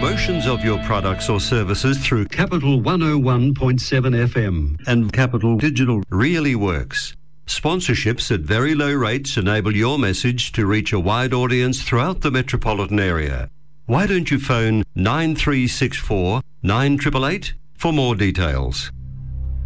promotions of your products or services through Capital 101.7 FM and Capital Digital really works. Sponsorships at very low rates enable your message to reach a wide audience throughout the metropolitan area. Why don't you phone 9364 9888 for more details?